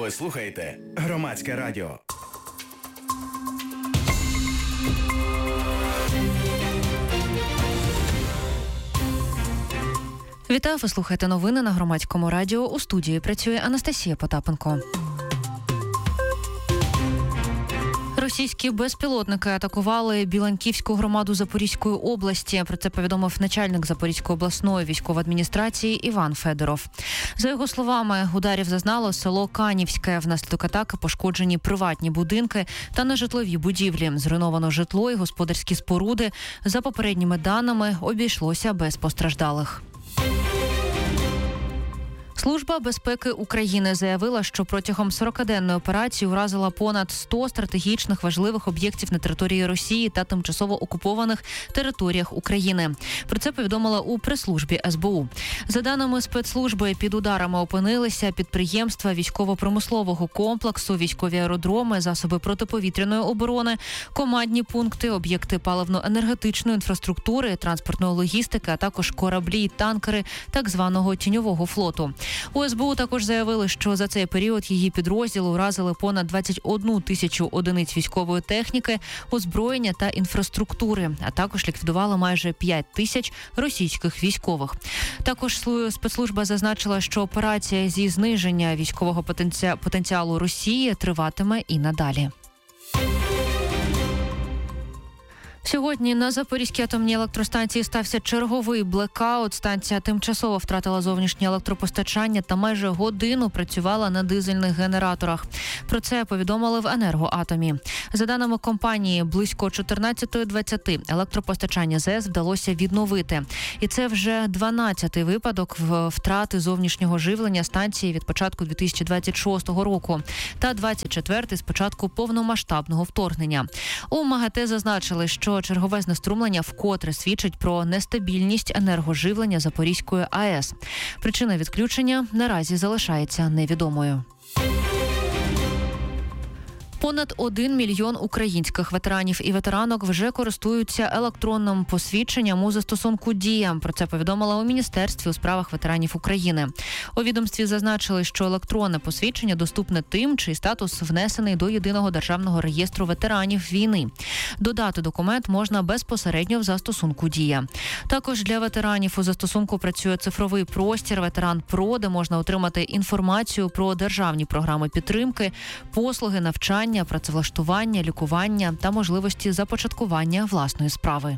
Ви слухаєте Громадське радіо. Вітаю, ви слухаєте новини на Громадському радіо. У студії працює Анастасія Потапенко. Російські безпілотники атакували Біланківську громаду Запорізької області. Про це повідомив начальник Запорізької обласної військової адміністрації Іван Федоров. За його словами, ударів зазнало село Канівське. Внаслідок атаки пошкоджені приватні будинки та нежитлові будівлі. Зруйновано житло і господарські споруди. За попередніми даними, обійшлося без постраждалих. Служба безпеки України заявила, що протягом 40-денної операції уразила понад 100 стратегічних важливих об'єктів на території Росії та тимчасово окупованих територіях України. Про це повідомила у прес-службі СБУ. За даними спецслужби, під ударами опинилися підприємства військово-промислового комплексу, військові аеродроми, засоби протиповітряної оборони, командні пункти, об'єкти паливно-енергетичної інфраструктури, транспортної логістики, а також кораблі і танкери так званого тіньового флоту. У СБУ також заявили, що за цей період її підрозділи уразили понад 21 тисячу одиниць військової техніки, озброєння та інфраструктури, а також ліквідували майже 5 тисяч російських військових. Також спецслужба зазначила, що операція зі зниження військового потенціалу Росії триватиме і надалі. Сьогодні на Запорізькій атомній електростанції стався черговий блекаут. Станція тимчасово втратила зовнішнє електропостачання та майже годину працювала на дизельних генераторах. Про це повідомили в «Енергоатомі». За даними компанії, близько 14:20 електропостачання ЗЕС вдалося відновити. І це вже 12-й випадок втрати зовнішнього живлення станції від початку 2026 року та 24-й з початку повномасштабного вторгнення. У МАГАТЕ зазначили, що чергове знеструмлення вкотре свідчить про нестабільність енергоживлення Запорізької АЕС. Причина відключення наразі залишається невідомою. Понад 1 мільйон українських ветеранів і ветеранок вже користуються електронним посвідченням у застосунку «Дія». Про це повідомила у Міністерстві у справах ветеранів України. У відомстві зазначили, що електронне посвідчення доступне тим, чий статус внесений до Єдиного державного реєстру ветеранів війни. Додати документ можна безпосередньо в застосунку «Дія». Також для ветеранів у застосунку працює цифровий простір «Ветеран Про», де можна отримати інформацію про державні програми підтримки, послуги, навчання, працевлаштування, лікування та можливості започаткування власної справи.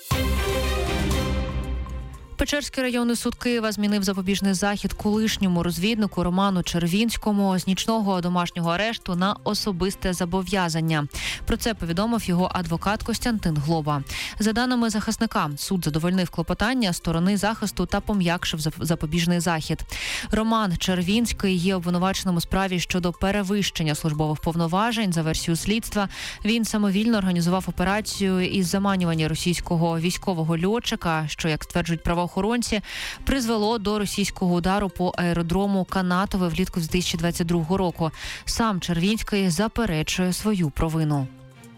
Печерський районний суд Києва змінив запобіжний захід колишньому розвіднику Роману Червінському з нічного домашнього арешту на особисте зобов'язання. Про це повідомив його адвокат Костянтин Глоба. За даними захисника, суд задовольнив клопотання сторони захисту та пом'якшив запобіжний захід. Роман Червінський є обвинуваченим у справі щодо перевищення службових повноважень. За версією слідства, він самовільно організував операцію із заманювання російського військового льотчика, що, як стверджують правоохоронці, призвело до російського удару по аеродрому Канатове влітку 2022 року. Сам Червінський заперечує свою провину.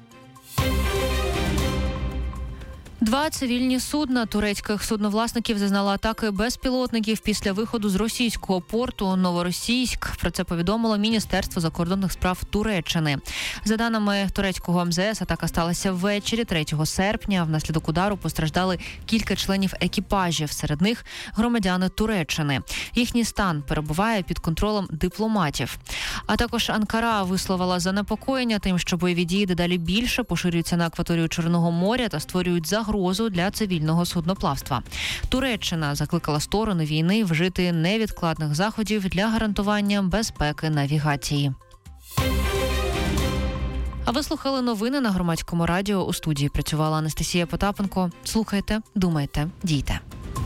2 цивільні судна турецьких судновласників зазнали атаки безпілотників після виходу з російського порту Новоросійськ. Про це повідомило Міністерство закордонних справ Туреччини. За даними турецького МЗС, атака сталася ввечері 3 серпня. Внаслідок удару постраждали кілька членів екіпажів, серед них громадяни Туреччини. Їхній стан перебуває під контролем дипломатів. А також Анкара висловила занепокоєння тим, що бойові дії дедалі більше поширюються на акваторію Чорного моря та створюють загрозу для цивільного судноплавства. Туреччина закликала сторони війни вжити невідкладних заходів для гарантування безпеки навігації. А ви слухали новини на Громадському радіо. У студії працювала Анастасія Потапенко. Слухайте, думайте, дійте.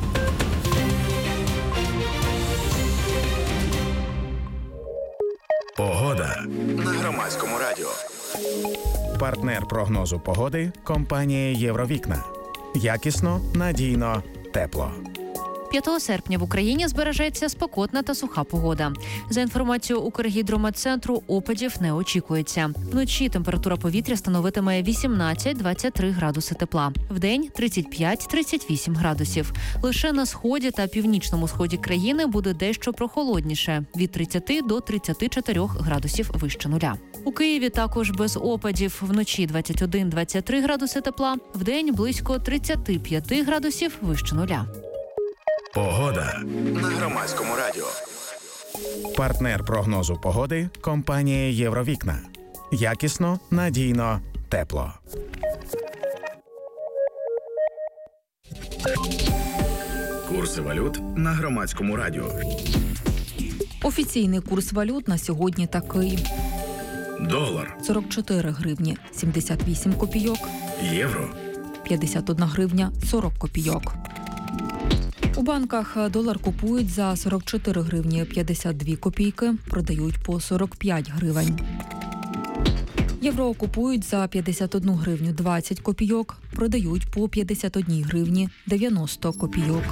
Погода на Громадському радіо. Партнер прогнозу погоди – компанія «Євровікна». Якісно, надійно, тепло. 5 серпня в Україні збережеться спекотна та суха погода. За інформацією Укргідрометцентру, опадів не очікується. Вночі температура повітря становитиме 18-23 градуси тепла. Вдень – 35-38 градусів. Лише на сході та північному сході країни буде дещо прохолодніше – від 30 до 34 градусів вище нуля. У Києві також без опадів. Вночі 21-23 градуси тепла, вдень близько 35 градусів вище нуля. Погода на Громадському радіо. Партнер прогнозу погоди – компанія «Євровікна». Якісно, надійно, тепло. Курси валют на Громадському радіо. Офіційний курс валют на сьогодні такий. Долар, 44 гривні 78 копійок, євро, 51 гривня 40 копійок. У банках долар купують за 44 гривні 52 копійки, продають по 45 гривень. Євро купують за 51 гривню 20 копійок, продають по 51 гривні 90 копійок.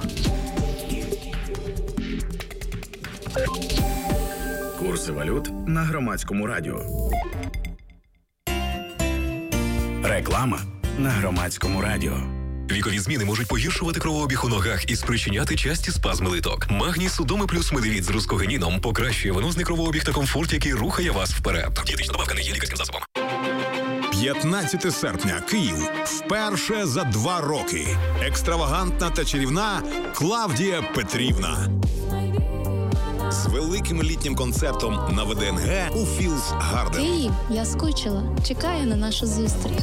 курси валют на Громадському радіо. Реклама на Громадському радіо. Вікові зміни можуть погіршувати кровообіг у ногах і спричиняти часті спазми литок. Магній Судоми плюс медивіт з рускогеніном покращує венозний кровообіг та комфорт, який рухає вас вперед. Дієтична добавка не є лікарським засобом. 15 серпня. Київ. Вперше за 2 роки. Екстравагантна та чарівна Клавдія Петрівна. З великим літнім концертом на ВДНГ у Філс Гарден. Київ, я скучила. Чекаю на нашу зустріч.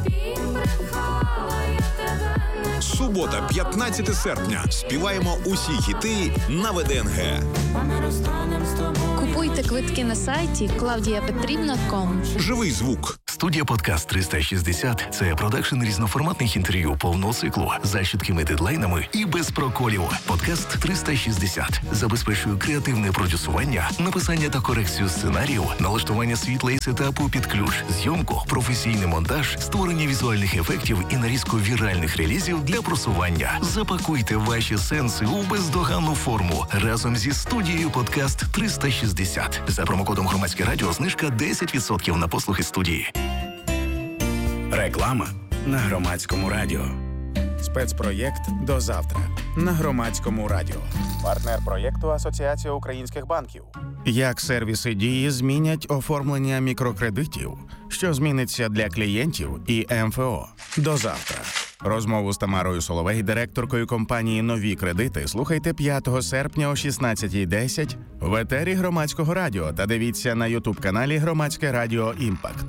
Субота, 15 серпня. Співаємо усі хіти на ВДНГ. Купуйте квитки на сайті claudiapetrivna.com. Живий звук. Студія «Подкаст 360» – це продакшн різноформатних інтерв'ю повного циклу за чіткими дедлайнами і без проколів. «Подкаст 360» забезпечує креативне продюсування, написання та корекцію сценаріїв, налаштування світла і сетапу під ключ, зйомку, професійний монтаж, створення візуальних ефектів і нарізку віральних релізів для просування. Запакуйте ваші сенси у бездоганну форму разом зі студією «Подкаст 360». За промокодом «Громадське радіо» знижка 10% на послуги студії. Реклама на Громадському радіо. Спецпроєкт «До завтра» на Громадському радіо. Партнер проєкту Асоціація українських банків. Як сервіси Дії змінять оформлення мікрокредитів, що зміниться для клієнтів і МФО. До завтра. Розмову з Тамарою Соловей, директоркою компанії «Нові кредити», слухайте 5 серпня о 16:10 в етері Громадського радіо та дивіться на ютуб-каналі Громадське радіо «Імпакт».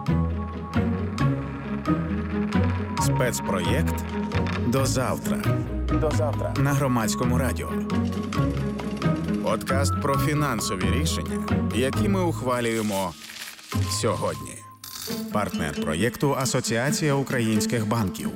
Спецпроєкт «До завтра». До завтра на Громадському радіо. Подкаст про фінансові рішення, які ми ухвалюємо сьогодні. Партнер проєкту Асоціація українських банків.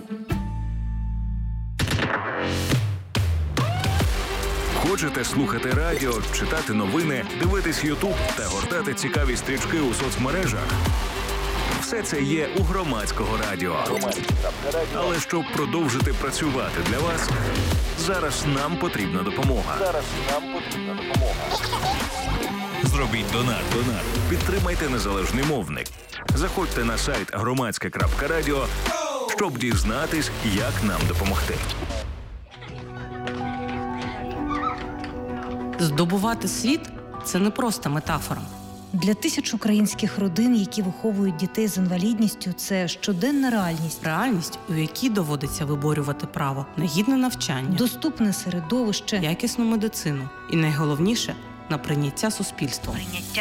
Хочете слухати радіо, читати новини, дивитись Ютуб та гортати цікаві стрічки у соцмережах? Все це є у Громадського радіо. Але щоб продовжити працювати для вас, зараз нам потрібна допомога. Зробіть донат. Підтримайте незалежний мовник. Заходьте на сайт громадське.радіо, щоб дізнатись, як нам допомогти. Здобувати світ – це не просто метафора. Для тисяч українських родин, які виховують дітей з інвалідністю, це щоденна реальність. Реальність, у якій доводиться виборювати право на гідне навчання, Доступне середовище, якісну медицину і, найголовніше, на прийняття суспільством.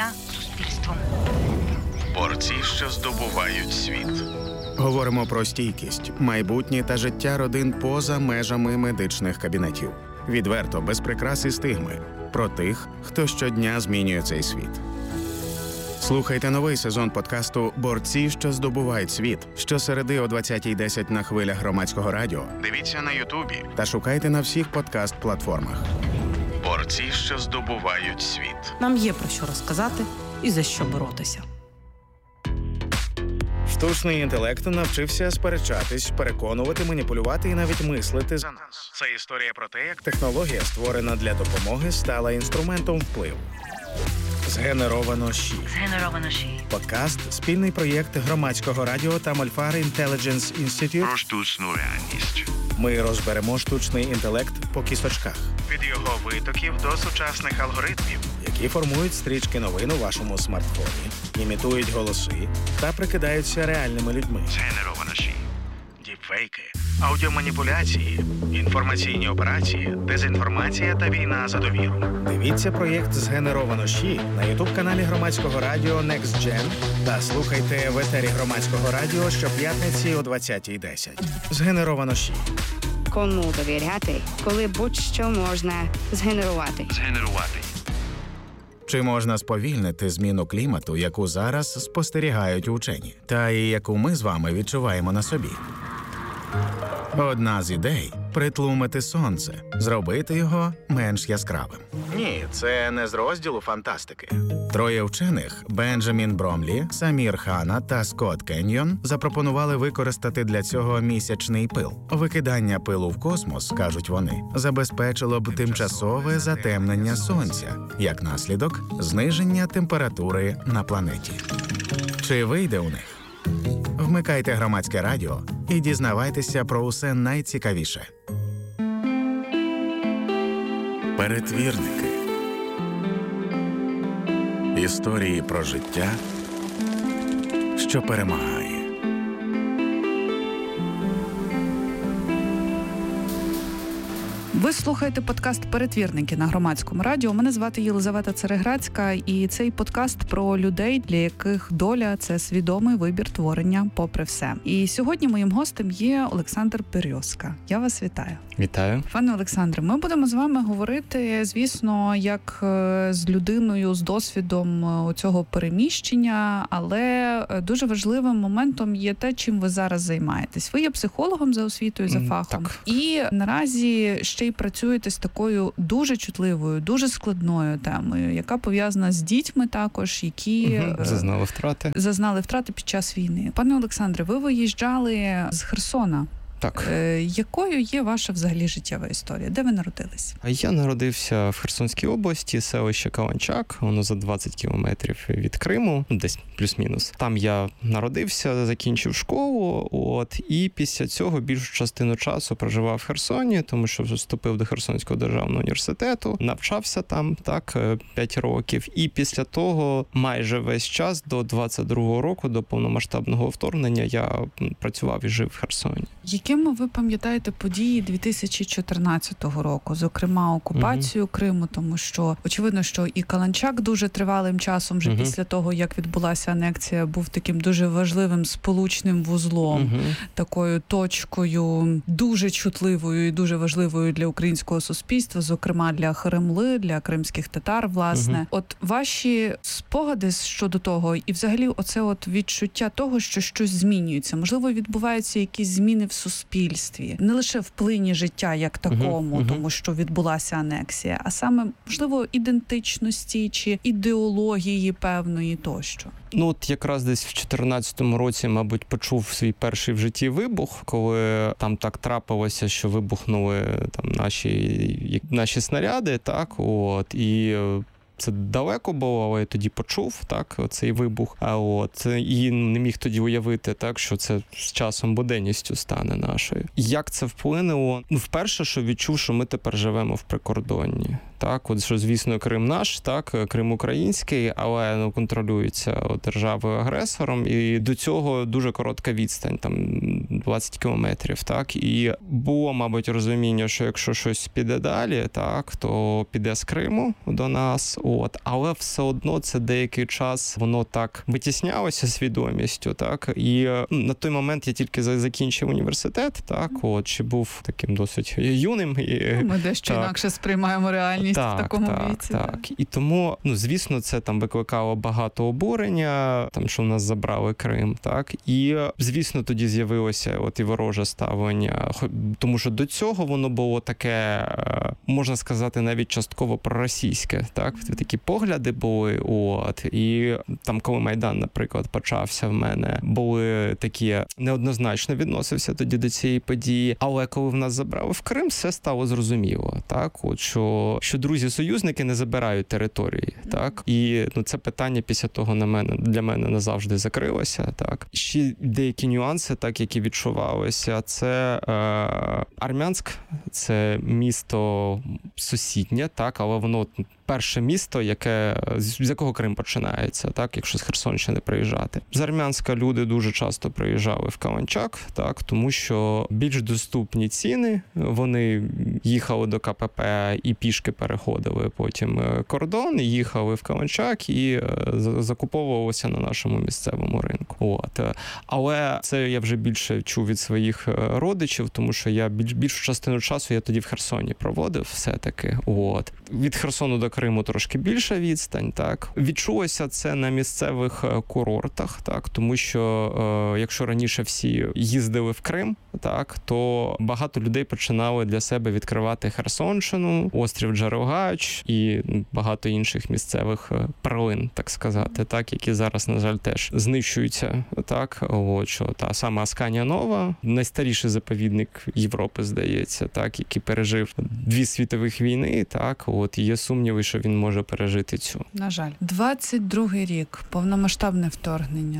Борці, що здобувають світ. Говоримо про стійкість, майбутнє та життя родин поза межами медичних кабінетів. Відверто, без прикрас і стигми. Про тих, хто щодня змінює цей світ. Слухайте новий сезон подкасту «Борці, що здобувають світ» щосереди о 20:10 на хвилях Громадського радіо. Дивіться на Ютубі та шукайте на всіх подкаст-платформах. Борці, що здобувають світ. Нам є про що розказати і за що боротися. Штучний інтелект навчився сперечатись, переконувати, маніпулювати і навіть мислити за нас. Це історія про те, як технологія, створена для допомоги, стала інструментом впливу. Згенеровано ЩІ. Подкаст – спільний проєкт Громадського радіо та Мольфар Intelligence Institute. Про штучну реальність. Ми розберемо штучний інтелект по кісточках. Від його витоків до сучасних алгоритмів, які формують стрічки новин у вашому смартфоні, імітують голоси та прикидаються реальними людьми. Згенеровано ЩІ. Діпфейки, аудіоманіпуляції, інформаційні операції, дезінформація та війна за довіру. Дивіться проєкт «Згенеровано ЩІ» на ютуб-каналі Громадського радіо Next Gen та слухайте в етері Громадського радіо щоп'ятниці о 20:10. «Згенеровано ЩІ». Кому довіряти, коли будь-що можна згенерувати? Чи можна сповільнити зміну клімату, яку зараз спостерігають учені, та і яку ми з вами відчуваємо на собі? Одна з ідей – притлумити сонце, зробити його менш яскравим. Ні, це не з розділу фантастики. Троє вчених – Бенджамін Бромлі, Самір Хана та Скотт Кеньйон – запропонували використати для цього місячний пил. Викидання пилу в космос, кажуть вони, забезпечило б тимчасове затемнення сонця, як наслідок – зниження температури на планеті. Чи вийде у них? Вмикайте Громадське радіо і дізнавайтеся про усе найцікавіше. Перетвірники. Історії про життя, що перемагає. Ви слухаєте подкаст «Перетвірники» на Громадському радіо. Мене звати Єлизавета Цереграцька, і цей подкаст про людей, для яких доля – це свідомий вибір творення попри все. І сьогодні моїм гостем є Олександр Березка. Я вас вітаю. Вітаю. Пане Олександре, ми будемо з вами говорити, звісно, як з людиною з досвідом цього переміщення, але дуже важливим моментом є те, чим ви зараз займаєтесь. Ви є психологом за освітою, за фахом. Так. І наразі ще й працюєте з такою дуже чутливою, дуже складною темою, яка пов'язана з дітьми також, які зазнали втрати під час війни. Пане Олександре, ви виїжджали з Херсона. Так. Якою є ваша взагалі життєва історія? Де ви народились? Я народився в Херсонській області, селище Каланчак, воно за 20 кілометрів від Криму, десь плюс-мінус. Там я народився, закінчив школу, і після цього більшу частину часу проживав в Херсоні, тому що вступив до Херсонського державного університету, навчався там, 5 років, і після того майже весь час до 22-го року, до повномасштабного вторгнення, я працював і жив в Херсоні. Якими ви пам'ятаєте події 2014 року, зокрема окупацію Криму, тому що очевидно, що і Каланчак дуже тривалим часом, вже після того, як відбулася анексія, був таким дуже важливим сполучним вузлом, такою точкою дуже чутливою і дуже важливою для українського суспільства, зокрема для Кремли, для кримських татар, власне. От ваші спогади щодо того, і взагалі оце от відчуття того, що щось змінюється, можливо, відбуваються якісь зміни в суспільстві, не лише в плині життя як такому, тому що відбулася анексія, а саме, можливо, ідентичності чи ідеології певної тощо. От якраз десь в 14-му році, мабуть, почув свій перший в житті вибух, коли там так трапилося, що вибухнули там наші снаряди, і це далеко було, але я тоді почув, цей вибух, і не міг тоді уявити, що це з часом буденністю стане нашою. Як це вплинуло? Вперше, що відчув, що ми тепер живемо в прикордонні. Що, звісно, Крим наш, Крим український, але контролюється державою-агресором, і до цього дуже коротка відстань, 20 кілометрів, і було, мабуть, розуміння, що якщо щось піде далі, то піде з Криму до нас, але все одно це деякий час воно так витіснялося свідомістю, і на той момент я тільки закінчив університет, ще був таким досить юним. Ми дещо інакше сприймаємо реальність активність в такому віці. Так. І тому, звісно, це там викликало багато обурення, там, що в нас забрали Крим, так. І, звісно, тоді з'явилося і вороже ставлення, тому що до цього воно було таке, можна сказати, навіть частково проросійське, так. Такі погляди були, і там, коли Майдан, наприклад, почався в мене, були такі, неоднозначно відносився тоді до цієї події, але коли в нас забрали в Крим, все стало зрозуміло, так, що друзі-союзники не забирають території, так, і це питання після того для мене назавжди закрилося, так. Ще деякі нюанси, так, які відчувалися, це Армянськ, це місто сусіднє, так, але воно перше місто, з якого Крим починається, так, якщо з Херсонщини приїжджати. З Армянська люди дуже часто приїжджали в Каланчак, так, тому що більш доступні ціни, вони їхали до КПП і пішки переходили потім кордон, їхали в Каланчак і закуповувалися на нашому місцевому ринку. Але це я вже більше чув від своїх родичів, тому що я більшу частину часу я тоді в Херсоні проводив все-таки. Від Херсону до Криму трошки більша відстань, так. Відчулося це на місцевих курортах, так, тому що якщо раніше всі їздили в Крим, так, то багато людей починали для себе відкривати Херсонщину, острів Джерелгач і багато інших місцевих перлин, так сказати, так, які зараз, на жаль, теж знищуються, так, що та сама Асканія Нова, найстаріший заповідник Європи, здається, так, який пережив 2 світових війни, так, є сумніви, що він може пережити цю. На жаль. 22-й рік, повномасштабне вторгнення,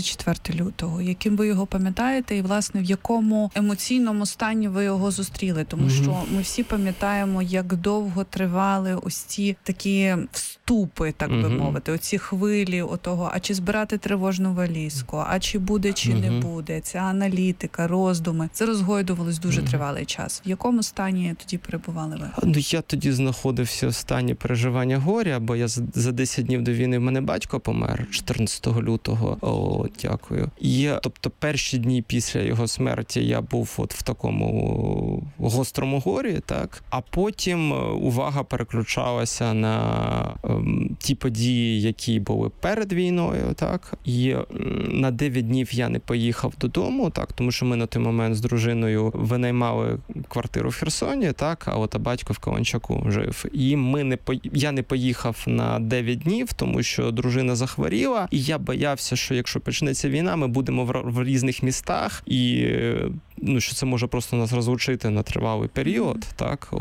24 лютого. Яким ви його пам'ятаєте і, власне, в якому емоційному стані ви його зустріли? Тому що ми всі пам'ятаємо, як довго тривали ось ці такі вступи, так би мовити, оці хвилі отого, а чи збирати тривожну валізку, а чи буде, чи не буде, ця аналітика, роздуми. Це розгойдувалось дуже тривалий час. В якому стані тоді перебували ви? Я тоді знаходився в стані переживання горя, бо я за 10 днів до війни в мене батько помер 14 лютого. Дякую. І, тобто, перші дні після його смерті я був в такому гострому горі, так? А потім увага переключалася на ті події, які були перед війною, так? І на 9 днів я не поїхав додому, так? Тому що ми на той момент з дружиною винаймали квартиру в Херсоні, так? А батько в Каланчаку жив. І я не поїхав на 9 днів, тому що дружина захворіла, і я боявся, що якщо почнеться війна, ми будемо в різних містах, і що це може просто нас розлучити на тривалий період, так,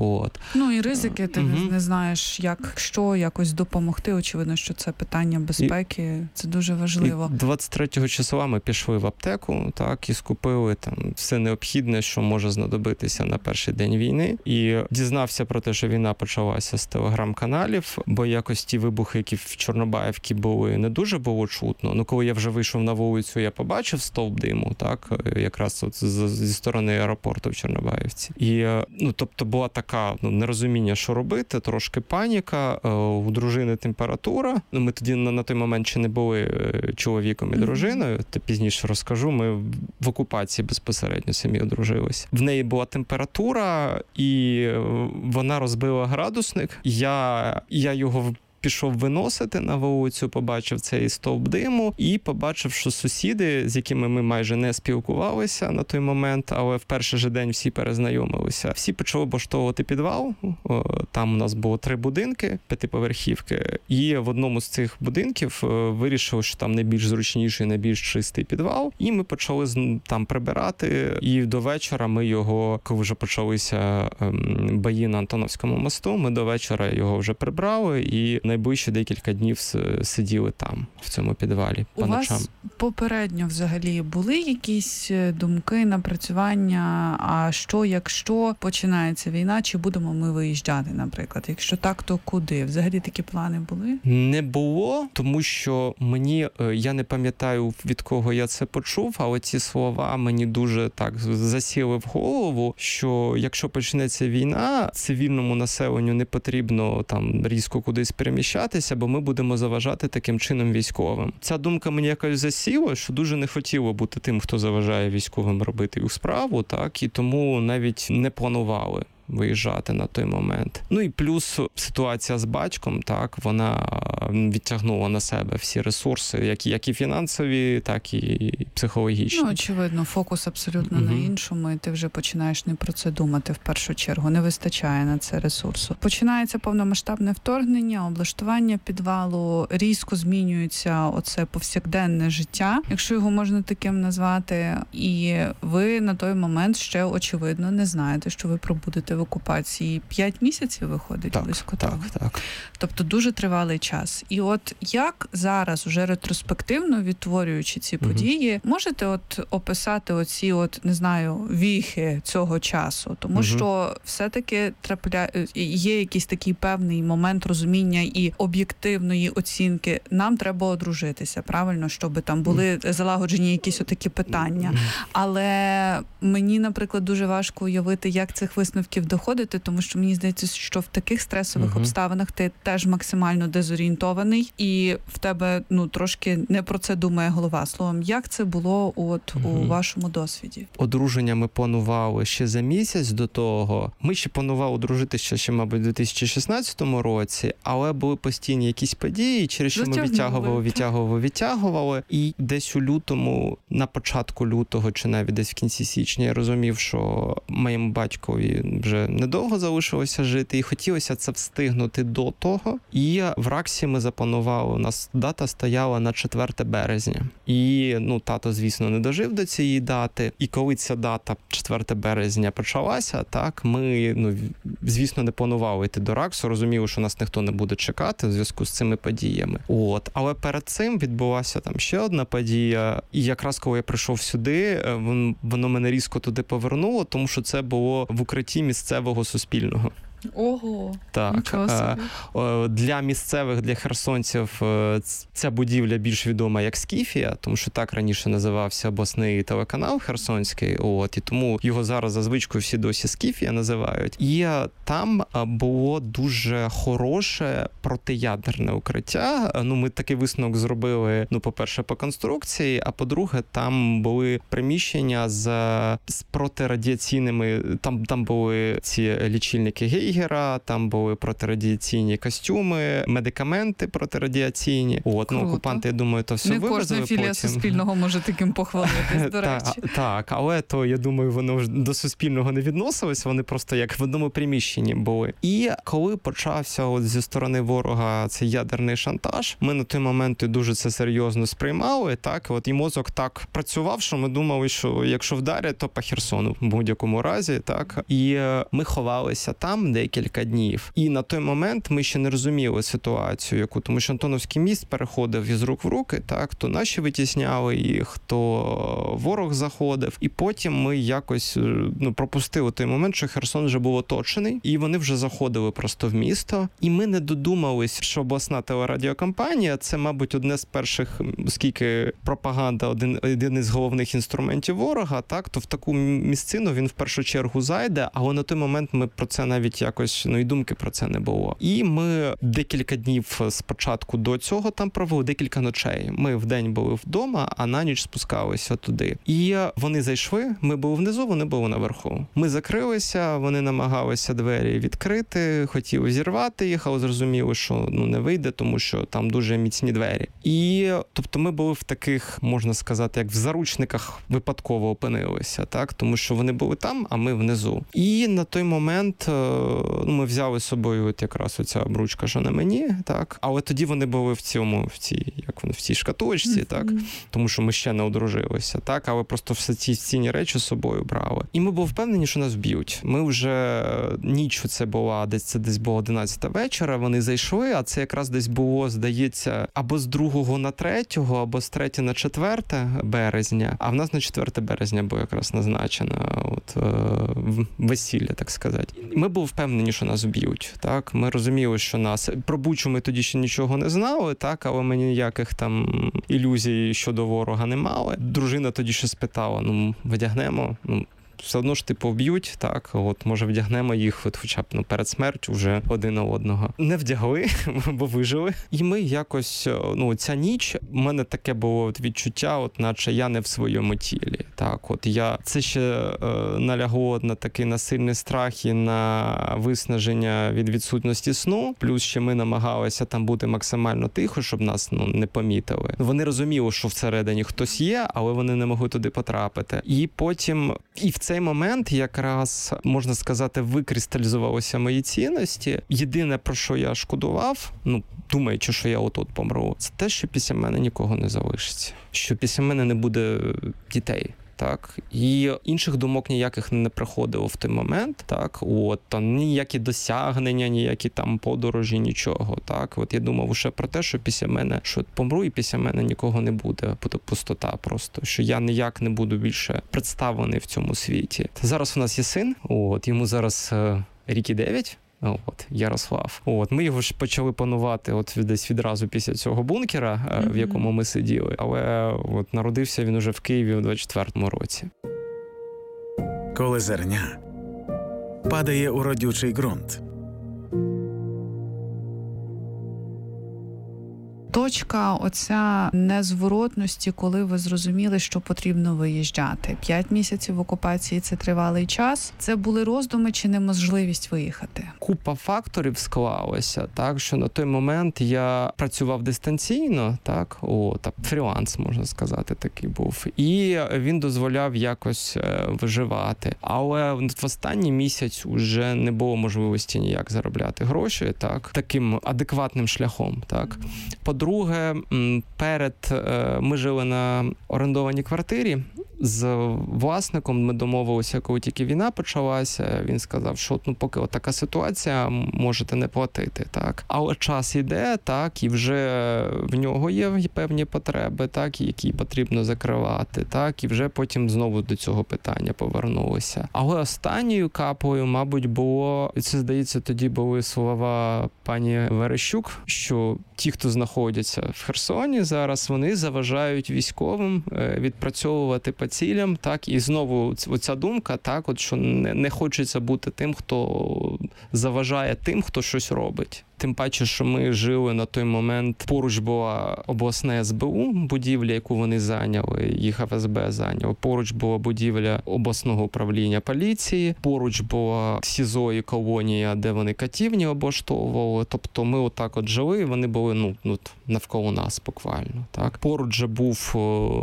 і ризики, ти не знаєш, якось допомогти, очевидно, що це питання безпеки, це дуже важливо. І 23 числа ми пішли в аптеку, так, і скупили там все необхідне, що може знадобитися на перший день війни, і дізнався про те, що війна почалася з телеграм-каналів, бо якось ті вибухи, які в Чорнобаївці були, не дуже було чутно. Коли я вже вийшов на вулицю, я побачив стовп диму, так, якраз зі сторони аеропорту в Чорнобаївці. І, тобто, була така, нерозуміння, що робити, трошки паніка, у дружини температура. Ми тоді на той момент ще не були чоловіком і дружиною, то пізніше розкажу, ми в окупації безпосередньо самі одружилися. В неї була температура, і вона розбила градусник. Я його пішов виносити на вулицю, побачив цей стовп диму і побачив, що сусіди, з якими ми майже не спілкувалися на той момент, але в перший же день всі перезнайомилися. Всі почали облаштовувати підвал. Там у нас було 3 будинки, 5-поверхівки. І в одному з цих будинків вирішили, що там найбільш зручніший, найбільш чистий підвал. І ми почали там прибирати. І до вечора ми його, коли вже почалися бої на Антоновському мосту, ми до вечора його вже прибрали і найближчі декілька днів сиділи там, в цьому підвалі, по ночам. У вас попередньо взагалі були якісь думки, напрацювання, а що, якщо починається війна, чи будемо ми виїжджати, наприклад? Якщо так, то куди? Взагалі такі плани були? Не було, тому що я не пам'ятаю, від кого я це почув, але ці слова мені дуже так засіли в голову, що якщо почнеться війна, цивільному населенню не потрібно там різко кудись переміщатися, бо ми будемо заважати таким чином військовим. Ця думка мені якось засіла, що дуже не хотіло бути тим, хто заважає військовим робити їх справу, так, і тому навіть не планували виїжджати на той момент. Ну і плюс ситуація з батьком, так, вона відтягнула на себе всі ресурси, як і фінансові, так і психологічні. Ну, очевидно, фокус абсолютно на іншому, і ти вже починаєш не про це думати в першу чергу. Не вистачає на це ресурсу. Починається повномасштабне вторгнення, облаштування підвалу, різко змінюється оце повсякденне життя, якщо його можна таким назвати. І ви на той момент ще, очевидно, не знаєте, що ви пробудете в окупації. 5 місяців виходить близько того. Так. Тобто дуже тривалий час. І от як зараз, уже ретроспективно відтворюючи ці події, можете от описати оці не знаю, віхи цього часу? Тому що все-таки є якийсь такий певний момент розуміння і об'єктивної оцінки. Нам треба одружитися, правильно? Щоб там були залагоджені якісь отакі питання. Але мені, наприклад, дуже важко уявити, як цих висновків доходити, тому що мені здається, що в таких стресових обставинах ти теж максимально дезорієнтований, і в тебе, трошки не про це думає голова. Словом, як це було у вашому досвіді? Одруження ми планували ще за місяць до того. Ми ще планували одружитися ще, мабуть, у 2016 році, але були постійні якісь події, через що ми відтягували. І десь у лютому, на початку лютого, чи навіть десь в кінці січня, я розумів, що моєму батькові вже недовго залишилося жити, і хотілося це встигнути до того. І в РАКСі ми запланували, у нас дата стояла на 4 березня. І, тато, звісно, не дожив до цієї дати. І коли ця дата 4 березня почалася, так, ми, звісно, не планували йти до РАКСу, розуміли, що нас ніхто не буде чекати в зв'язку з цими подіями. Але перед цим відбулася там ще одна подія, і якраз коли я прийшов сюди, воно мене різко туди повернуло, тому що це було в укритті місцевого Суспільного. Ого, так. Нічого собі. Для місцевих, для херсонців ця будівля більш відома як Скіфія, тому що так раніше називався обласний телеканал херсонський, і тому його зараз за звичкою всі досі Скіфія називають. І там було дуже хороше протиядерне укриття. Ми такий висновок зробили, по-перше, по конструкції, а по-друге, там були приміщення з протирадіаційними, там були ці лічильники Гейгера, там були протирадіаційні костюми, медикаменти протирадіаційні. Окупанти, я думаю, то все вивезли потім. Не кожна філія Суспільного може таким похвалитись, до речі. Так, але то, я думаю, воно до Суспільного не відносилось, вони просто як в одному приміщенні були. І коли почався зі сторони ворога цей ядерний шантаж, ми на той момент дуже це серйозно сприймали, так, і мозок так працював, що ми думали, що якщо вдарять, то по Херсону в будь-якому разі, так. І ми ховалися там декілька днів. І на той момент ми ще не розуміли ситуацію, тому що Антоновський міст переходив із рук в руки, так, то наші витісняли їх, то ворог заходив. І потім ми якось пропустили той момент, що Херсон вже був оточений, і вони вже заходили просто в місто. І ми не додумались, що обласна телерадіокомпанія, це, мабуть, одне з перших, оскільки пропаганда один із головних інструментів ворога, так, то в таку місцину він в першу чергу зайде, але на той момент ми про це навіть якось, і думки про це не було. І ми декілька днів спочатку до цього там провели, декілька ночей. Ми вдень були вдома, а на ніч спускалися туди. І вони зайшли, ми були внизу, вони були наверху. Ми закрилися, вони намагалися двері відкрити, хотіли зірвати їх, але зрозуміли, що не вийде, тому що там дуже міцні двері. І, тобто, ми були в таких, можна сказати, як в заручниках випадково опинилися, так? Тому що вони були там, а ми внизу. І на той момент ми взяли з собою якраз оця обручка, що на мені, так, але тоді вони були в цій шкатулочці, так, тому що ми ще не одружилися, так, але просто все ці цінні речі з собою брали. І ми були впевнені, що нас б'ють. Ми вже ніч це була, десь було 11 вечора, вони зайшли, а це якраз десь було, здається, або з 2 на 3, або з 3 на 4 березня, а в нас на 4 березня було якраз назначено весілля, так сказати. Ми були впевнені, що нас б'ють, так, ми розуміли, що нас, про Бучу ми тоді ще нічого не знали, так, але ми ніяких там ілюзій щодо ворога не мали. Дружина тоді ще спитала, вдягнемо, все одно ж типу вб'ють, так, от може вдягнемо їх от хоча б перед смертю вже один на одного. Не вдягли, бо вижили. І ми якось, ця ніч, у мене таке було відчуття, от наче я не в своєму тілі. Так, от це ще налягло на такий насильний страх і на виснаження від відсутності сну. Плюс ще ми намагалися там бути максимально тихо, щоб нас не помітили. Вони розуміли, що всередині хтось є, але вони не могли туди потрапити. І потім, і в цей момент якраз, можна сказати, викристалізувалися мої цінності. Єдине, про що я шкодував, думаючи, що я отут помру, це те, що після мене нікого не залишиться. Що після мене не буде дітей. Так, і інших думок ніяких не приходило в той момент, так, там ніякі досягнення, ніякі там подорожі, нічого, так, я думав лише про те, що після мене, що помру і після мене нікого не буде, буде пустота просто, що я ніяк не буду більше представлений в цьому світі. Зараз у нас є син, йому зараз рік і 9, Ярослав. Ми його ж почали планувати десь відразу після цього бункера, в якому ми сиділи. Але народився він уже в Києві у 24-му році. Коли зерня падає у родючий ґрунт. Точка оця незворотності, коли ви зрозуміли, що потрібно виїжджати. 5 місяців в окупації – це тривалий час. Це були роздуми чи неможливість виїхати? Купа факторів склалося, так, що на той момент я працював дистанційно, так, фріланс, можна сказати, такий був. І він дозволяв якось виживати. Але в останній місяць уже не було можливості ніяк заробляти гроші, так, таким адекватним шляхом, так. По-друге, ми жили на орендованій квартирі. З власником ми домовилися, коли тільки війна почалася, він сказав, що поки така ситуація, можете не платити, так. Але час іде, так, і вже в нього є певні потреби, так, які потрібно закривати, так, і вже потім знову до цього питання повернулися. Але останньою каплею, мабуть, було, і це, здається, тоді були слова пані Верещук, що ті, хто знаходяться в Херсоні зараз, вони заважають військовим відпрацьовувати по цілям, так, і знову оця думка, так, що не хочеться бути тим, хто заважає тим, хто щось робить. Тим паче, що ми жили на той момент, поруч була обласне СБУ, будівля, яку вони зайняли, їх ФСБ зайняло. Поруч була будівля обласного управління поліції, поруч була СІЗО і колонія, де вони катівні облаштовували. Тобто ми отак жили, і вони були навколо нас буквально. Так. Поруч же був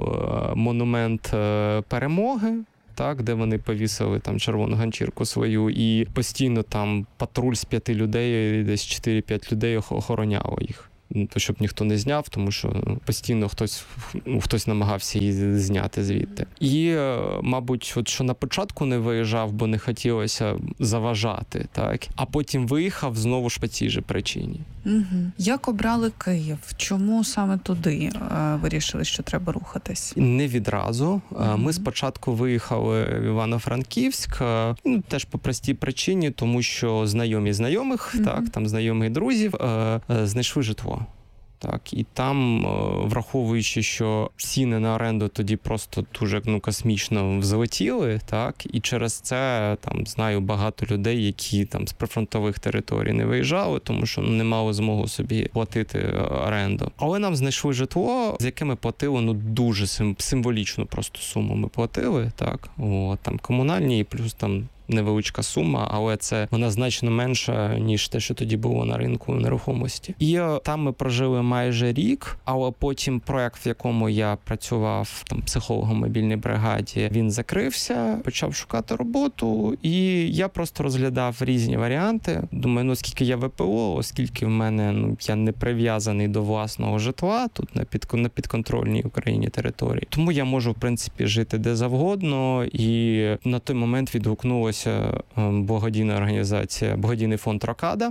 монумент Перемоги, так, де вони повісили там червону ганчірку свою, і постійно там патруль з 5 людей, десь 4-5 людей охороняло їх. Щоб ніхто не зняв, тому що постійно хтось намагався її зняти звідти. І, мабуть, що на початку не виїжджав, бо не хотілося заважати, так? А потім виїхав знову ж по цій же причині. Угу. Як обрали Київ? Чому саме туди вирішили, що треба рухатись? Не відразу. Ми спочатку виїхали в Івано-Франківськ, теж по простій причині, тому що знайомі знайомих, так, там знайомих друзів, знайшли житло. Так, і там, враховуючи, що ціни на оренду тоді просто дуже космічно взлетіли, так, і через це там знаю багато людей, які там з прифронтових територій не виїжджали, тому що не мали змогу собі платити оренду. Але нам знайшли житло, з яким ми платили дуже символічну просто суму ми платили, так, там комунальні і плюс там невеличка сума, але вона значно менша, ніж те, що тоді було на ринку нерухомості. І там ми прожили майже рік, але потім проект, в якому я працював там психологом в мобільній бригаді, він закрився, почав шукати роботу, і я просто розглядав різні варіанти. Думаю, оскільки я ВПО, оскільки в мене я не прив'язаний до власного житла тут на підконтрольній Україні території, тому я можу, в принципі, жити де завгодно, і на той момент відгукнулося з'явилася благодійна організація, благодійний фонд «Рокада».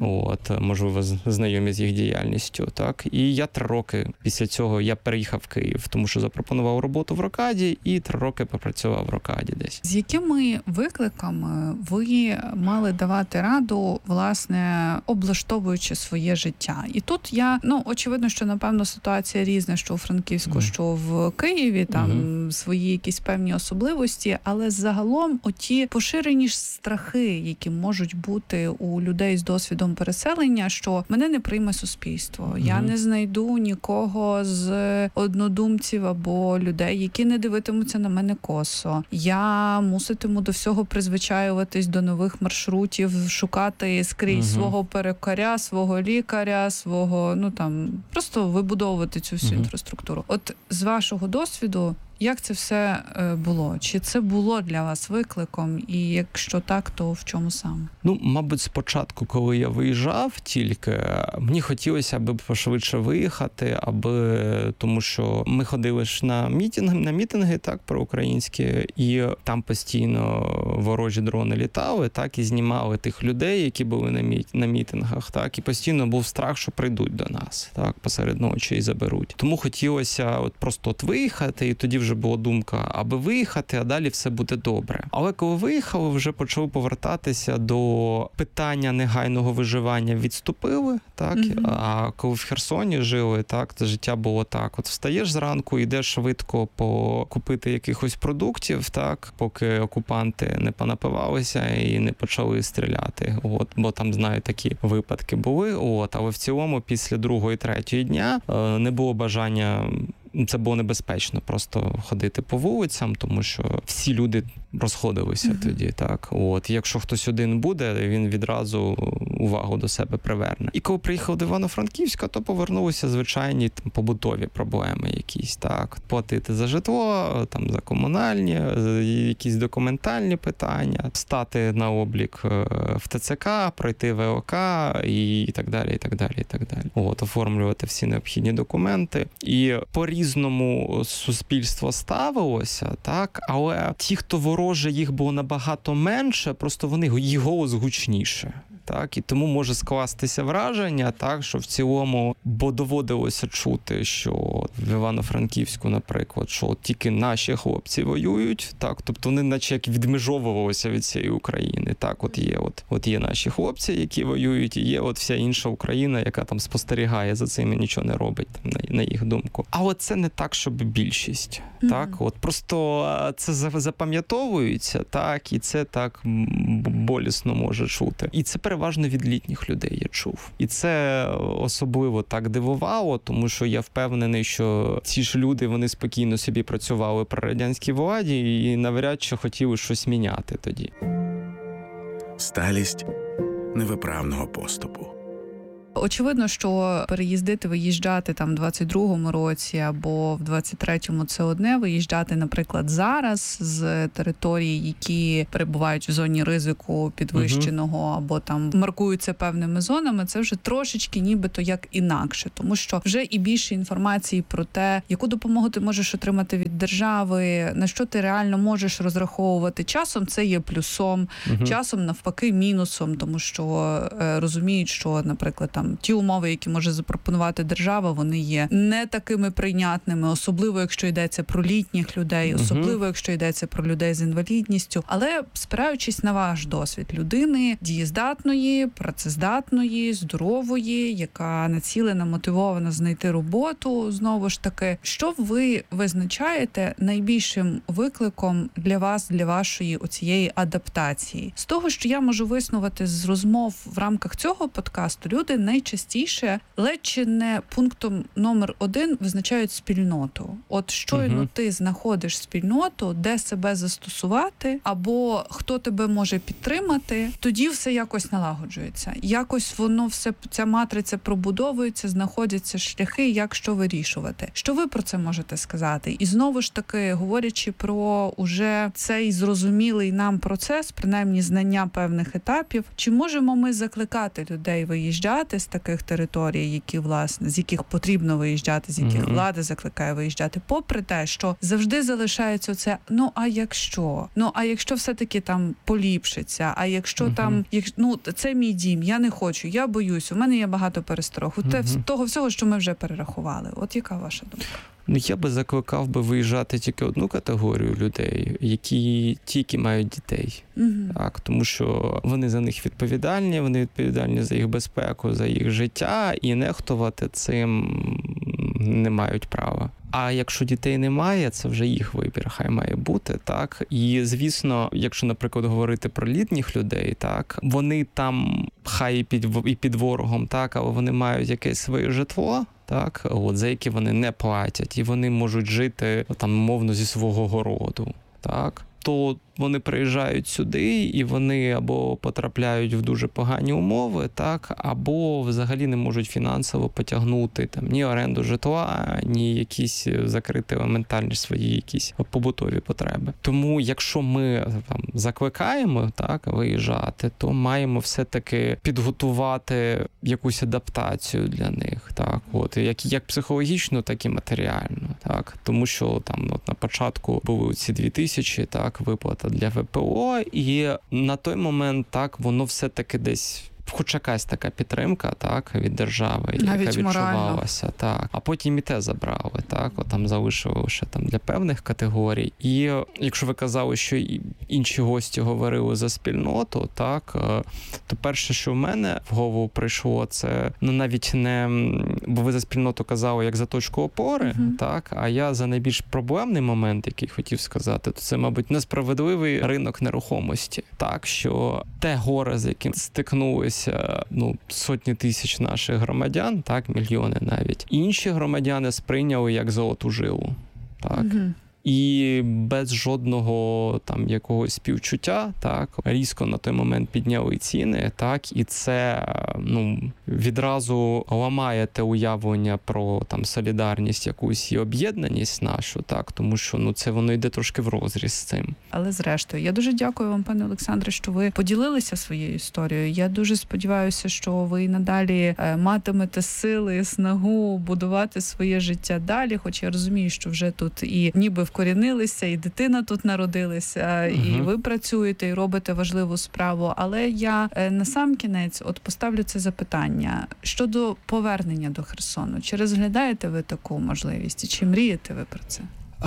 Можливо, знайомі з їх діяльністю. Так? І я 3 роки після цього я переїхав в Київ, тому що запропонував роботу в «Рокаді» і 3 роки попрацював в «Рокаді» десь. З якими викликами ви мали давати раду, власне, облаштовуючи своє життя? І тут очевидно, що, напевно, ситуація різна, що у Франківську, що в Києві, там свої якісь певні особливості, але загалом оті поширені страхи, які можуть бути у людей з досвідом переселення, що мене не прийме суспільство, я не знайду нікого з однодумців або людей, які не дивитимуться на мене косо. Я муситиму до всього призвичаюватись, до нових маршрутів, шукати скрізь свого перукаря, свого лікаря, свого, просто вибудовувати цю всю інфраструктуру. От з вашого досвіду, як це все було? Чи це було для вас викликом? І якщо так, то в чому саме? Мабуть, спочатку, коли я виїжджав тільки, мені хотілося, аби пошвидше виїхати, тому що ми ходили ж на мітинги, так, проукраїнські, і там постійно ворожі дрони літали, так, і знімали тих людей, які були на мітингах, так, і постійно був страх, що прийдуть до нас, так, посеред ночі і заберуть. Тому хотілося просто виїхати, і тоді вже була думка, аби виїхати, а далі все буде добре. Але коли виїхали, вже почали повертатися до питання негайного виживання, відступили, так? А коли в Херсоні жили, так, то життя було так. От встаєш зранку, йдеш швидко покупити якихось продуктів, так, поки окупанти не понапивалися і не почали стріляти. Бо там, знаю, такі випадки були. Але в цілому після 2-3 дня не було бажання. Це було небезпечно просто ходити по вулицям, тому що всі люди розходилися тоді, так. Якщо хтось один буде, він відразу увагу до себе приверне. І коли приїхав до Івано-Франківська, то повернулися звичайні побутові проблеми якісь, так. Платити за житло, за комунальні, якісь документальні питання, стати на облік в ТЦК, пройти ВЛК і так далі, і так далі, і так далі. Оформлювати всі необхідні документи. І по-різному суспільство ставилося, так, але ті, хто вороже, їх було набагато менше, просто їх голос гучніше. Так, і тому може скластися враження, так, що в цілому, бо доводилося чути, що в Івано-Франківську, наприклад, що тільки наші хлопці воюють, так, тобто вони наче як відмежовувалися від цієї України, так, є наші хлопці, які воюють, і є вся інша Україна, яка там спостерігає за цим і нічого не робить, там, на їх думку. Але це не так, щоб більшість, так, просто це запам'ятовується, так, і це так болісно може чути. І це переважно від літніх людей я чув. І це особливо так дивувало, тому що я впевнений, що ці ж люди, вони спокійно собі працювали при радянській владі і навряд чи хотіли щось міняти тоді. Сталість невиправного поступу. Очевидно, що переїздити, виїжджати там в 22-му році або в 23-му – це одне. Виїжджати, наприклад, зараз з територій, які перебувають в зоні ризику підвищеного або там маркуються певними зонами, це вже трошечки нібито як інакше. Тому що вже і більше інформації про те, яку допомогу ти можеш отримати від держави, на що ти реально можеш розраховувати. Часом це є плюсом, часом навпаки мінусом, тому що розуміють, що, наприклад, там ті умови, які може запропонувати держава, вони є не такими прийнятними, особливо, якщо йдеться про літніх людей, особливо, якщо йдеться про людей з інвалідністю. Але спираючись на ваш досвід людини дієздатної, працездатної, здорової, яка націлена, мотивована знайти роботу, знову ж таки, що ви визначаєте найбільшим викликом для вас, для вашої оцієї адаптації? З того, що я можу виснувати з розмов в рамках цього подкасту, люди найчастіше, ледь чи не пунктом номер 1 визначають спільноту. От щойно ти знаходиш спільноту, де себе застосувати, або хто тебе може підтримати, тоді все якось налагоджується. Якось воно все, ця матриця пробудовується, знаходяться шляхи, як що вирішувати. Що ви про це можете сказати? І знову ж таки, говорячи про уже цей зрозумілий нам процес, принаймні знання певних етапів, чи можемо ми закликати людей виїжджати з таких територій, які, власне, з яких потрібно виїжджати, з яких влада закликає виїжджати, попри те, що завжди залишається це, а якщо все-таки там поліпшиться, а якщо там, це мій дім, я не хочу, я боюсь, у мене є багато пересторог, того всього, що ми вже перерахували. От яка ваша думка? Я би закликав виїжджати тільки одну категорію людей, які мають дітей. Так, тому що вони за них відповідальні, вони відповідальні за їх безпеку, за їх життя, і нехтувати цим не мають права. А якщо дітей немає, це вже їх вибір, хай має бути, так. І, звісно, якщо, наприклад, говорити про літніх людей, так, вони там хай і під ворогом, так, але вони мають якесь своє житло, так, за яке вони не платять, і вони можуть жити, там, мовно, зі свого городу, так, то вони приїжджають сюди, і вони або потрапляють в дуже погані умови, так, або взагалі не можуть фінансово потягнути там ні оренду житла, ні якісь закрити елементарні свої якісь побутові потреби. Тому якщо ми там закликаємо, так, виїжджати, то маємо все-таки підготувати якусь адаптацію для них, так, як психологічно, так і матеріально, так, тому що там на початку були ці 2000, так, виплата для ВПО, і на той момент, так, воно все-таки десь, хоч якась така підтримка, так, від держави, навіть яка відчувалася, так. А потім і те забрали, так, там залишили лише там для певних категорій. І якщо ви казали, що інші гості говорили за спільноту, так, то перше, що в мене в голову прийшло, це, навіть не, бо ви за спільноту казали як за точку опори, так, а я за найбільш проблемний момент, який хотів сказати, то це, мабуть, несправедливий ринок нерухомості, так, що те горе, з яким стикнулися сотні тисяч наших громадян, так, мільйони навіть. Інші громадяни сприйняли як золоту жилу, так. І без жодного там якогось співчуття, так, різко на той момент підняли ціни, так, і це, відразу ламає те уявлення про там солідарність якусь і об'єднаність нашу, так, тому що, це воно йде трошки врозріз з цим. Але зрештою, я дуже дякую вам, пане Олександре, що ви поділилися своєю історією. Я дуже сподіваюся, що ви надалі матимете сили і снагу будувати своє життя далі, хоч я розумію, що вже тут і ніби вкорінилися, і дитина тут народилася, і ви працюєте, і робите важливу справу. Але я на сам кінець поставлю це запитання щодо повернення до Херсону. Чи розглядаєте ви таку можливість? Чи мрієте ви про це?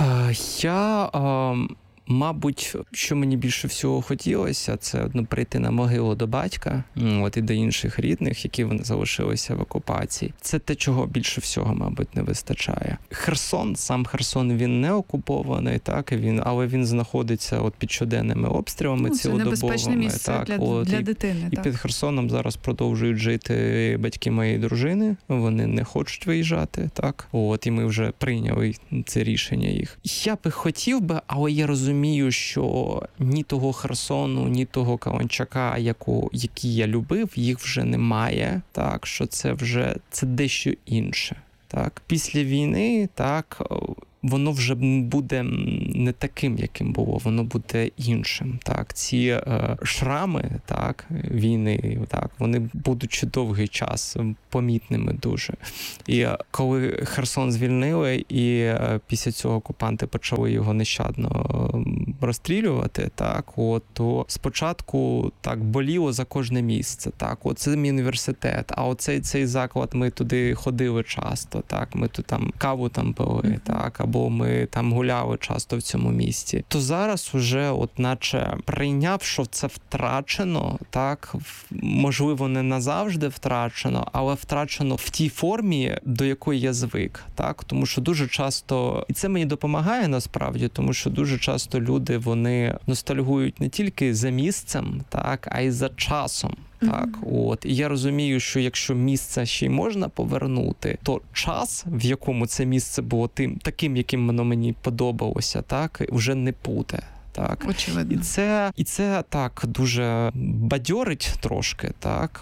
Мабуть, що мені більше всього хотілося, це прийти на могилу до батька, і до інших рідних, які вони залишилися в окупації. Це те, чого більше всього, мабуть, не вистачає. Сам Херсон, він не окупований, так, але він знаходиться під щоденними обстрілами цілодобовими. Це небезпечне місце для дитини. І під Херсоном зараз продовжують жити батьки моєї дружини, вони не хочуть виїжджати, так, і ми вже прийняли це рішення їх. Я би хотів би, але я розумію, що ні того Херсону, ні того Каланчака, який я любив, їх вже немає, так, що це дещо інше, так. Після війни, так, воно вже буде не таким, яким було, воно буде іншим, так. Ці шрами, так, війни, так, вони будуть ще довгий час помітними дуже. І коли Херсон звільнили, і після цього окупанти почали його нещадно розстрілювати, так, то спочатку так боліло за кожне місце, так, це мій університет, а цей заклад, ми туди ходили часто, так, ми тут там каву там пили, так, або ми там гуляли часто в цьому місці. То зараз уже наче прийняв, що це втрачено, так, можливо, не назавжди втрачено, але втрачено в тій формі, до якої я звик, так, тому що дуже часто, і це мені допомагає насправді, тому що дуже часто люди, вони ностальгують не тільки за місцем, так, а й за часом. Так, і я розумію, що якщо місце ще й можна повернути, то час, в якому це місце було таким, яким воно мені подобалося, так, вже не буде. Так. Очевидно. І це так дуже бадьорить трошки, так,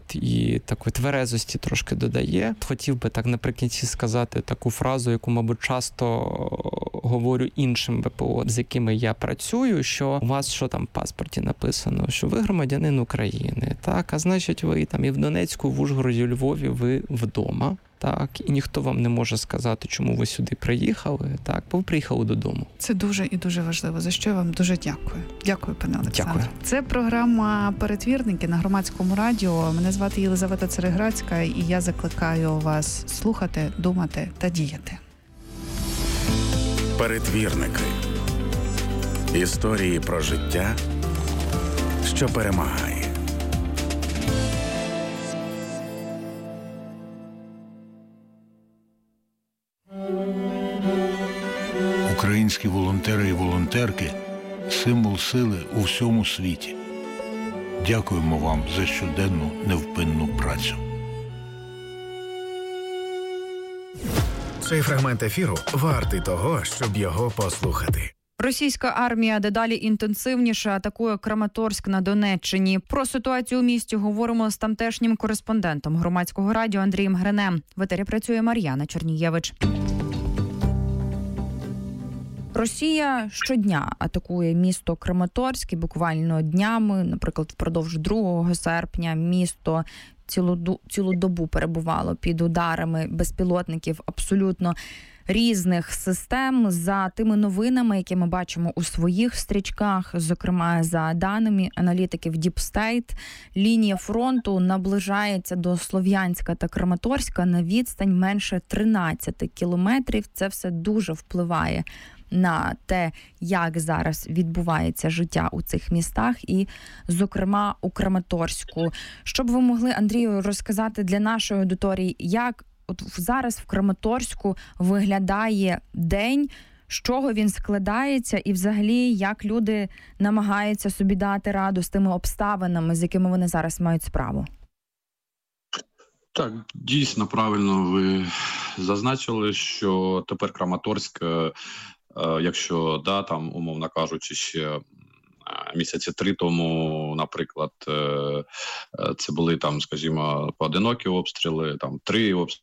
і такої тверезості трошки додає. Хотів би так наприкінці сказати таку фразу, яку, мабуть, часто говорю іншим ВПО, з якими я працюю, що у вас що там в паспорті написано, що ви громадянин України, так, а значить ви там і в Донецьку, в Ужгороді, у Львові ви вдома. Так, і ніхто вам не може сказати, чому ви сюди приїхали, так, бо ви приїхали додому. Це дуже і дуже важливо, за що я вам дуже дякую. Дякую, пане Олександре. Дякую. Це програма «Перетвірники» на Громадському радіо. Мене звати Єлизавета Цереграцька, і я закликаю вас слухати, думати та діяти. Перетвірники. Історії про життя, що перемагає. Українські волонтери і волонтерки – символ сили у всьому світі. Дякуємо вам за щоденну невпинну працю. Цей фрагмент ефіру вартий того, щоб його послухати. Російська армія дедалі інтенсивніше атакує Краматорськ на Донеччині. Про ситуацію у місті говоримо з тамтешнім кореспондентом Громадського радіо Андрієм Гринем. В етері працює Мар'яна Чернієвич. Росія щодня атакує місто Краматорськ, і буквально днями, наприклад, впродовж 2 серпня місто цілу добу перебувало під ударами безпілотників абсолютно різних систем. За тими новинами, які ми бачимо у своїх стрічках, зокрема за даними аналітиків Deep State, лінія фронту наближається до Слов'янська та Краматорська на відстань менше 13 кілометрів. Це все дуже впливає на те, як зараз відбувається життя у цих містах і, зокрема, у Краматорську. Що б ви могли, Андрію, розказати для нашої аудиторії, як от зараз в Краматорську виглядає день, з чого він складається і взагалі як люди намагаються собі дати раду з тими обставинами, з якими вони зараз мають справу? Так, дійсно правильно ви зазначили, що тепер Краматорськ, якщо, там, умовно кажучи, ще місяці 3 тому, наприклад, це були там, скажімо, поодинокі обстріли, там 3 обстріли,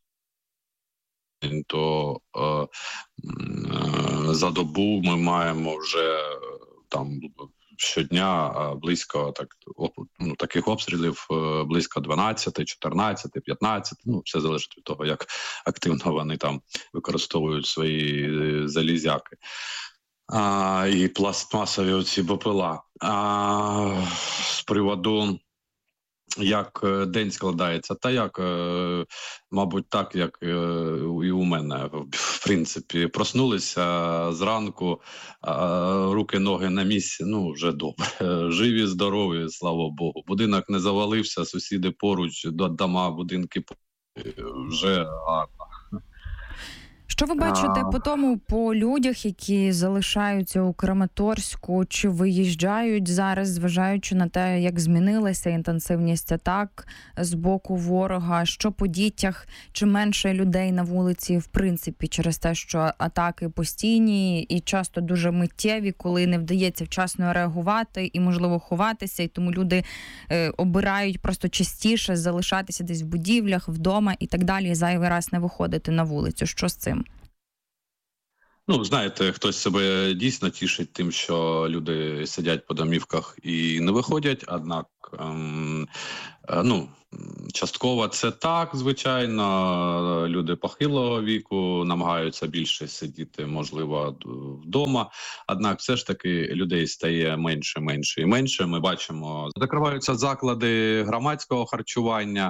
то за добу ми маємо вже там щодня близько таких обстрілів, близько 12, 14, 15, все залежить від того, як активно вони там використовують свої залізяки. І пластмасові оці БПЛА. З приводу, як день складається, та як, мабуть, так, як і у мене. В принципі, проснулися зранку, руки, ноги на місці, вже добре. Живі, здорові, слава Богу. Будинок не завалився, сусіди поруч, дома, будинки вже гарно. Що ви бачите по людях, які залишаються у Краматорську, чи виїжджають зараз, зважаючи на те, як змінилася інтенсивність атак з боку ворога? Що по дітях? Чи менше людей на вулиці, в принципі, через те, що атаки постійні і часто дуже миттєві, коли не вдається вчасно реагувати і, можливо, ховатися, і тому люди обирають просто частіше залишатися десь в будівлях, вдома і так далі, і зайвий раз не виходити на вулицю. Що з цим? Знаєте, хтось себе дійсно тішить тим, що люди сидять по домівках і не виходять, однак, частково це так, звичайно, люди похилого віку намагаються більше сидіти, можливо, вдома, однак все ж таки людей стає менше, менше і менше. Ми бачимо, закриваються заклади громадського харчування,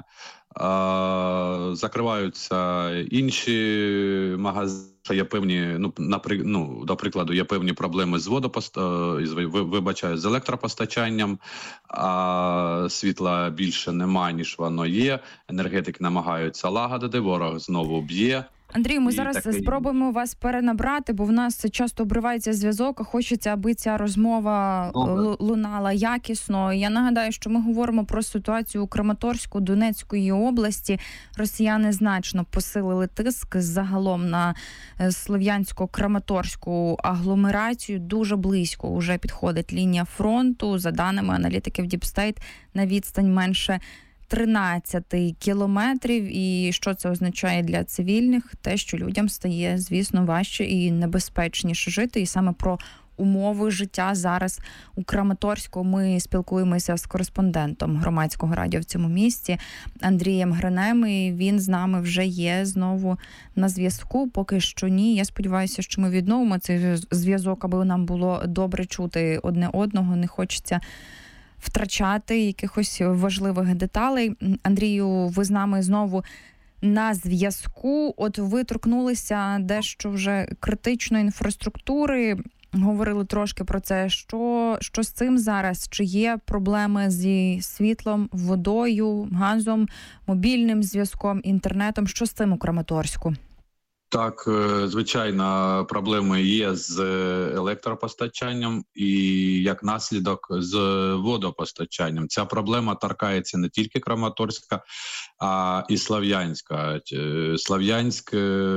закриваються інші магазини. Є певні, до прикладу, є певні проблеми з з електропостачанням, а світла більше немає, ніж воно є. Енергетики намагаються лагодити, ворог знову б'є. Андрій, ми зараз спробуємо вас перенабрати, бо в нас часто обривається зв'язок, а хочеться, аби ця розмова лунала якісно. Я нагадаю, що ми говоримо про ситуацію у Краматорську, Донецької області. Росіяни значно посилили тиск загалом на Слов'янсько-Краматорську агломерацію. Дуже близько вже підходить лінія фронту. За даними аналітиків Deep State, на відстань менше 13 кілометрів. І що це означає для цивільних? Те, що людям стає, звісно, важче і небезпечніше жити. І саме про умови життя зараз у Краматорську ми спілкуємося з кореспондентом Громадського радіо в цьому місті Андрієм Гринем, і він з нами вже є знову на зв'язку. Поки що ні. Я сподіваюся, що ми відновимо цей зв'язок, аби нам було добре чути одне одного. Не хочеться втрачати якихось важливих деталей. Андрію, ви з нами знову на зв'язку. От ви торкнулися дещо вже критичної інфраструктури. Говорили трошки про це. Що з цим зараз? Чи є проблеми зі світлом, водою, газом, мобільним зв'язком, інтернетом? Що з цим у Краматорську? Так, звичайно, проблеми є з електропостачанням і, як наслідок, з водопостачанням. Ця проблема торкається не тільки Краматорська, а і Слов'янська. Слов'янськ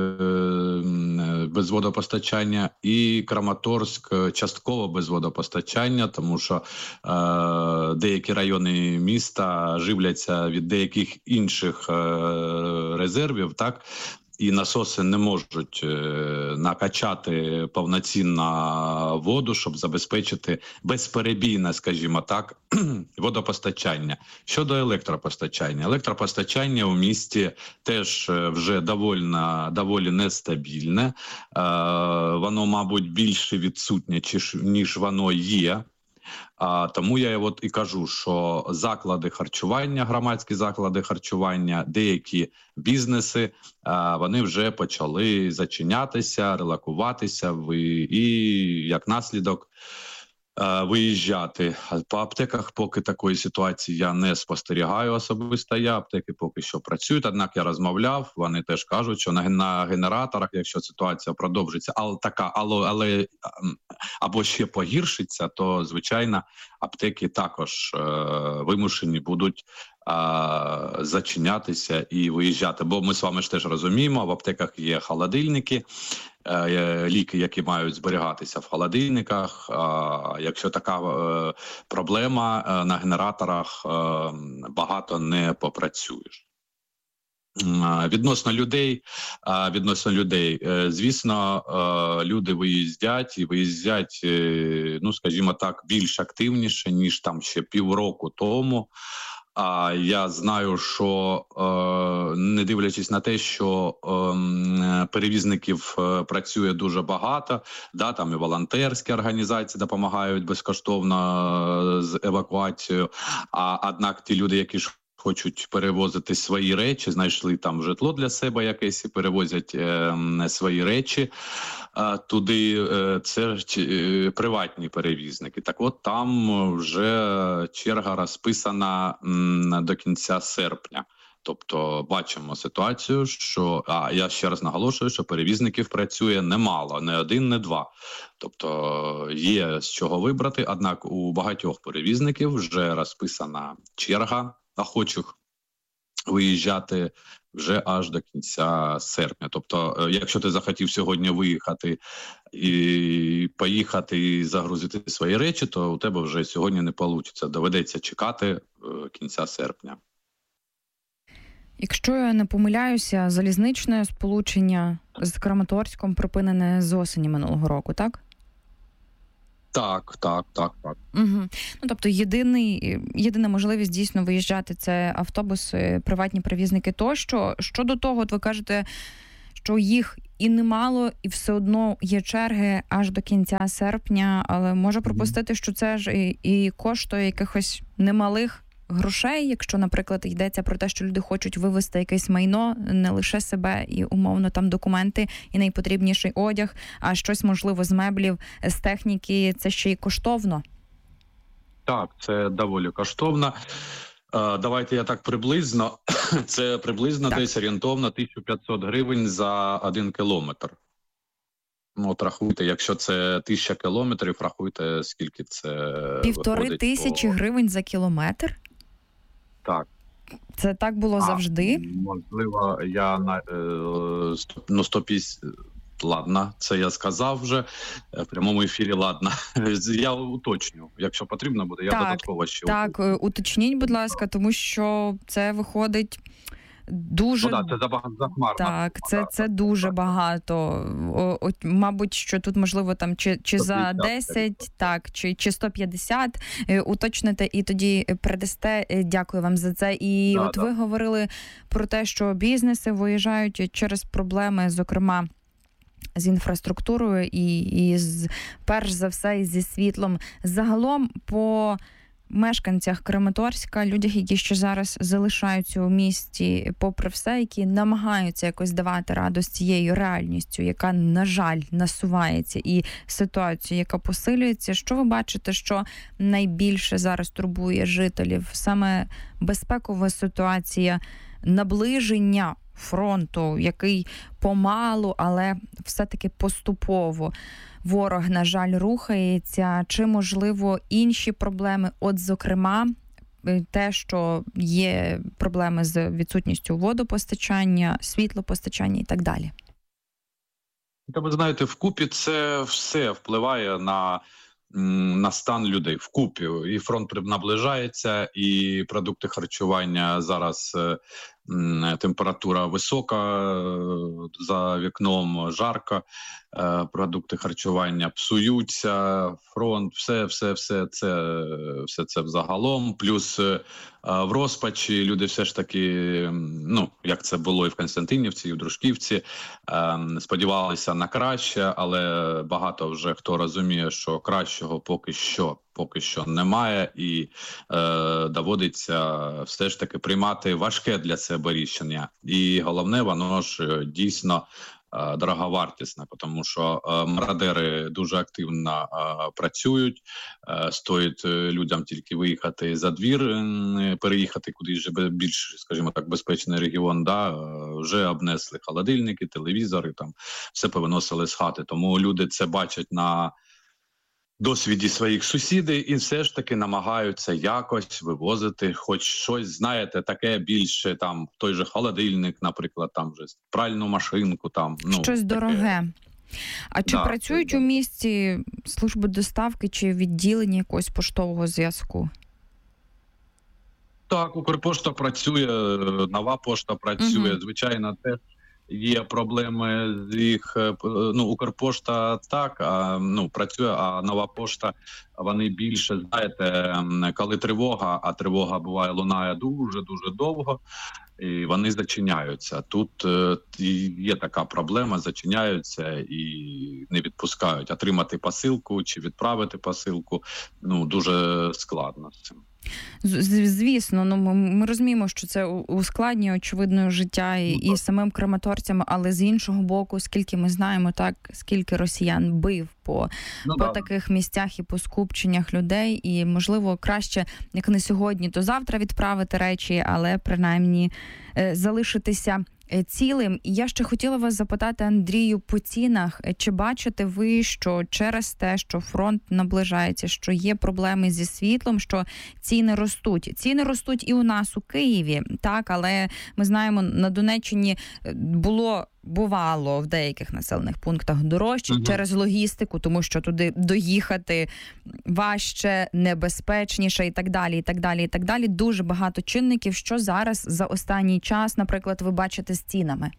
без водопостачання і Краматорськ частково без водопостачання, тому що деякі райони міста живляться від деяких інших резервів, так? І насоси не можуть накачати повноцінно воду, щоб забезпечити безперебійне, скажімо так, водопостачання. Щодо електропостачання. Електропостачання у місті теж вже доволі нестабільне. Воно, мабуть, більше відсутнє, ніж воно є. Тому я і кажу, що заклади харчування, громадські заклади харчування, деякі бізнеси, вони вже почали зачинятися, релокуватися і, як наслідок, виїжджати. По аптеках поки такої ситуації я не спостерігаю особисто. Аптеки поки що працюють, однак я розмовляв, вони теж кажуть, що на генераторах, якщо ситуація продовжиться, але або ще погіршиться, то, звичайно, аптеки також вимушені будуть зачинятися і виїжджати. Бо ми з вами ж теж розуміємо, в аптеках є холодильники, ліки, які мають зберігатися в холодильниках. Якщо така проблема, на генераторах багато не попрацюєш. Відносно людей, звісно, люди виїздять, ну, скажімо так, більш активніше, ніж там ще півроку тому. Я знаю, що не дивлячись на те, що перевізників працює дуже багато, там і волонтерські організації допомагають безкоштовно з евакуацією, однак ті люди, які ж хочуть перевозити свої речі, знайшли там житло для себе якесь і перевозять свої речі туди, це приватні перевізники. Так от там вже черга розписана до кінця серпня. Тобто бачимо ситуацію, що, я ще раз наголошую, що перевізників працює немало, не один, не два. Тобто є з чого вибрати, однак у багатьох перевізників вже розписана черга охочих виїжджати вже аж до кінця серпня. Тобто, якщо ти захотів сьогодні виїхати і поїхати і загрузити свої речі, то у тебе вже сьогодні не вийде. Доведеться чекати кінця серпня. Якщо я не помиляюся, залізничне сполучення з Краматорськом припинене з осені минулого року, так? Так. Угу. Ну, тобто єдина можливість дійсно виїжджати – це автобуси, приватні перевізники тощо. Щодо того, от ви кажете, що їх і немало, і все одно є черги аж до кінця серпня, але можу припустити, що це ж і коштує якихось немалих грошей, якщо, наприклад, йдеться про те, що люди хочуть вивезти якесь майно, не лише себе і умовно там документи і найпотрібніший одяг, а щось, можливо, з меблів, з техніки, це ще й коштовно. Так, це доволі коштовно. Давайте я так приблизно. Це приблизно десь орієнтовно 1500 гривень за 1 кілометр. Ну, от рахуйте, якщо це 1000 кілометрів, рахуйте, скільки це 1500 гривень за кілометр? Так. Це так було завжди? Можливо, я 150, ладно, це я сказав вже в прямому ефірі, ладно. Я уточню, якщо потрібно буде, я додатково ще уточню. Так, уточніть, будь ласка, тому що це виходить дуже... Ну, це захмарно. Так, це дуже багато. Мабуть, що тут, можливо, там чи за 10, так, чи 150 уточните і тоді передасте. Дякую вам за це. І ви говорили про те, що бізнеси виїжджають через проблеми, зокрема, з інфраструктурою і перш за все, зі світлом. Загалом, по мешканцях Краматорська, людях, які ще зараз залишаються у місті, попри все, які намагаються якось давати раду з цією реальністю, яка, на жаль, насувається, і ситуацію, яка посилюється. Що ви бачите, що найбільше зараз турбує жителів? Саме безпекова ситуація, наближення фронту, який помалу, але все-таки поступово ворог, на жаль, рухається, чи, можливо, інші проблеми, от, зокрема, те, що є проблеми з відсутністю водопостачання, світлопостачання і так далі? Та ви знаєте, вкупі це все впливає на стан людей вкупі. І фронт наближається, і продукти харчування зараз, температура висока, за вікном жарко, продукти харчування псуються, фронт, все це взагалом. Плюс в розпачі люди все ж таки, як це було і в Константинівці, і в Дружківці, сподівалися на краще, але багато вже хто розуміє, що кращого поки що немає, і доводиться все ж таки приймати важке для себе рішення. І головне, воно ж дійсно дороговартісне, тому що мародери дуже активно працюють, стоїть людям тільки виїхати за двір, переїхати кудись більш, скажімо так, безпечний регіон, вже обнесли холодильники, телевізори, там все повиносили з хати, тому люди це бачать на досвіді своїх сусідів і все ж таки намагаються якось вивозити хоч щось, знаєте, таке більше, там, той же холодильник, наприклад, там вже пральну машинку, там, щось дороге. А чи працюють у місті служби доставки чи відділення якогось поштового зв'язку? Так, Укрпошта працює, Нова пошта працює, звичайно, теж є проблеми з їх, Укрпошта так, працює, а Нова пошта, вони більше, знаєте, коли тривога, а тривога буває, лунає дуже-дуже довго, і вони зачиняються. Тут є така проблема, зачиняються і не відпускають. Отримати посилку чи відправити посилку, дуже складно з цим. Звісно, ми розуміємо, що це ускладнює, очевидно, життя і самим краматорцям, але з іншого боку, скільки ми знаємо, так, скільки росіян бив по таких місцях і по скупченнях людей, і, можливо, краще, як не сьогодні, то завтра відправити речі, але, принаймні, залишитися цілим. І я ще хотіла вас запитати, Андрію, по цінах. Чи бачите ви, що через те, що фронт наближається, що є проблеми зі світлом, що ціни ростуть? Ціни ростуть і у нас у Києві, так, але ми знаємо, на Донеччині бувало в деяких населених пунктах дорожче через логістику, тому що туди доїхати важче, небезпечніше і так далі, і так далі, і так далі. Дуже багато чинників. Що зараз за останній час, наприклад, ви бачите з цінами?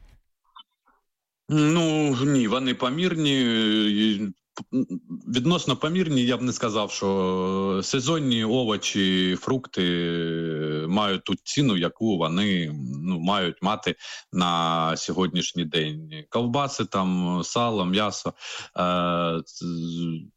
Ні, вони помірні. Відносно помірні, я б не сказав, що сезонні овочі, фрукти мають ту ціну, яку вони мають мати на сьогоднішній день. Ковбаси, там, сало, м'ясо,